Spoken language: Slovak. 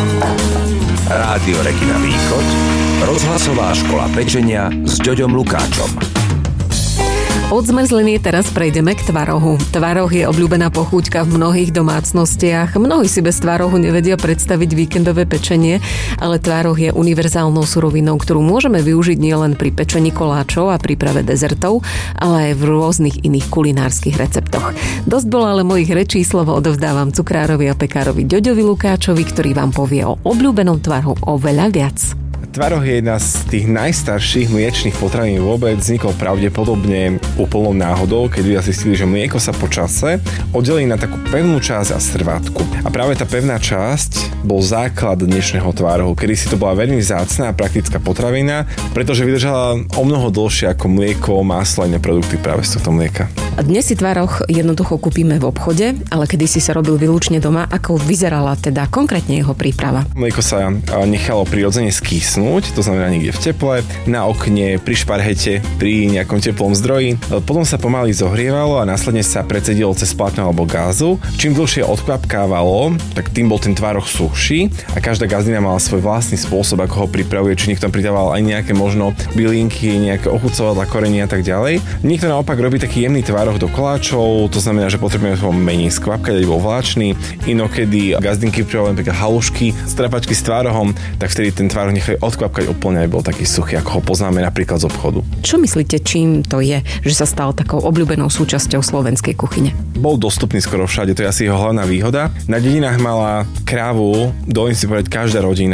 Rádio Regina Východ, rozhlasová škola pečenia s Ďoďom Lukáčom. Od zmrzliny teraz prejdeme k tvarohu. Tvaroh je obľúbená pochúťka v mnohých domácnostiach. Mnohí si bez tvarohu nevedia predstaviť víkendové pečenie, ale tvaroh je univerzálnou surovinou, ktorú môžeme využiť nielen pri pečení koláčov a príprave dezertov, ale aj v rôznych iných kulinárskych receptoch. Dosť bolo ale mojich rečí, slovo odovzdávam cukrárovi a pekárovi Ďoďovi Lukáčovi, ktorý vám povie o obľúbenom tvarohu oveľa viac. Tvaroh je jedna z tých najstarších mliečnych potravín vôbec. Vznikol pravdepodobne úplnou náhodou, keď ľudia zistili, že mlieko sa po čase oddelí na takú pevnú časť a strvátku. A práve tá pevná časť bol základ dnešného tvarohu, kedy si to bola veľmi vzácna a praktická potravina, pretože vydržala o mnoho dlhšie ako mlieko, maslo a iné produkty práve z tohto mlieka. A dnes si tvaroh jednoducho kúpime v obchode, ale kedysi sa robil výlučne doma. Ako vyzerala teda konkrétne jeho príprava? Mlieko sa nechalo prirodzene skysnúť, to znamená niekde v teple, na okne, pri šparhete, pri nejakom teplom zdroji. Potom sa pomaly zohrievalo a následne sa precedilo cez plátno alebo gázu. Čím dlhšie odkvapkávalo, tak tým bol ten tvaroh suchší a každá gazdina mala svoj vlastný spôsob, ako ho pripravuje. Či niekto pridával aj nejaké možno bylinky, nejaké ochucovadlá, korenie a tak ďalej. Niekto naopak robí taký jemný tvaroh do koláčov, to znamená, že potrebujeme ho menej skvapkať, aby bol vláčny. Inokedy gazdinky pripravujú napríklad halušky, strapačky s tvarohom, tak vtedy ten tvaroh nechali odkvapkať úplne, aby bol taký suchý, ako ho poznáme napríklad z obchodu. Čo myslíte, čím to je, že sa stal takou obľúbenou súčasťou slovenskej kuchyne? Bol dostupný skoro všade, to je asi jeho hlavná výhoda. Na dedinách mala krávu, dovolím si povedať, každá rodina.